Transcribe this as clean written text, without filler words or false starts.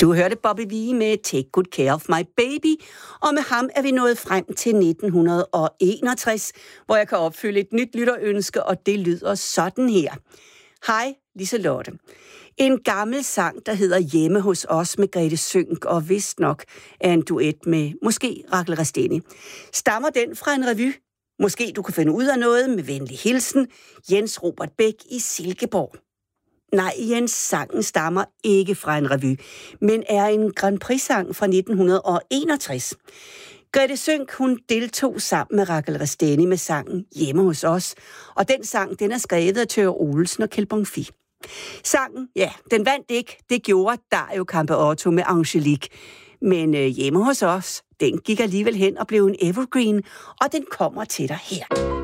Du hørte Bobby Vee med Take Good Care of My Baby, og med ham er vi nået frem til 1961, hvor jeg kan opfylde et nyt lytterønske, og det lyder sådan her. Hej, Liselotte. En gammel sang, der hedder Hjemme hos os med Grete Sønck, og vist nok er en duet med måske Rachel Resteni. Stammer den fra en revy? Måske du kan finde ud af noget med venlig hilsen, Jens Robert Bæk i Silkeborg. Nej, Jens, sangen stammer ikke fra en revy, men er en Grand Prix-sang fra 1961. Grete Sønck, hun deltog sammen med Rachel Resteni med sangen Hjemme hos os, og den sang, den er skrevet af Thøger Olesen og Kjeld Bonfils. Sangen, ja, den vandt ikke, det gjorde Dario Campeotto med Angelique, men Hjemme hos os, den gik alligevel hen og blev en evergreen, og den kommer til dig her.